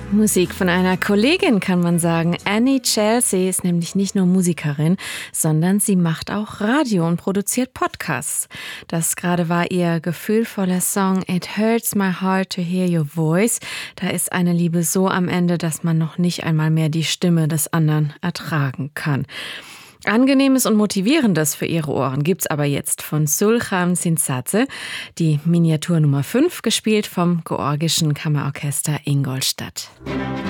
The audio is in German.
Musik von einer Kollegin, kann man sagen. Annie Chelsea ist nämlich nicht nur Musikerin, sondern sie macht auch Radio und produziert Podcasts. Das gerade war ihr gefühlvoller Song It Hurts My Heart to Hear Your Voice. Da ist eine Liebe so am Ende, dass man noch nicht einmal mehr die Stimme des anderen ertragen kann. Angenehmes und Motivierendes für ihre Ohren gibt's aber jetzt von Sulkhan Sindzadze, die Miniatur Nummer 5, gespielt vom Georgischen Kammerorchester Ingolstadt.